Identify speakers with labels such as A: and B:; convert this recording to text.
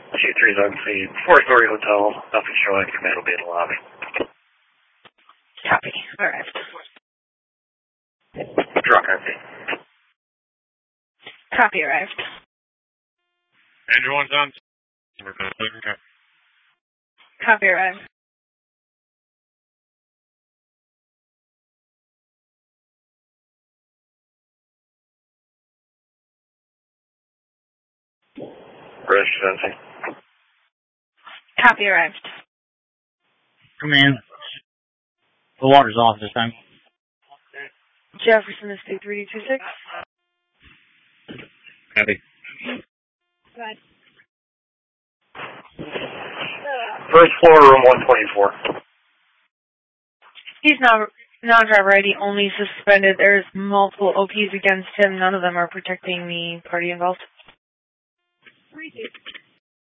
A: 2-3 is obviously 4-story hotel. Nothing showing. Command will be in the lobby.
B: Copy. Arrived.
A: Drop empty.
B: Copy. Arrived.
C: Andrew 1's on.
B: Copy. Arrived.
A: Register's empty.
B: Copy. Arrived.
D: Command. The water's off this time.
B: Jefferson Estate 3226.
D: Copy.
B: Go ahead.
A: First floor, room 124.
B: He's non-driver ID, only suspended. There's multiple OPs against him. None of them are protecting the party involved.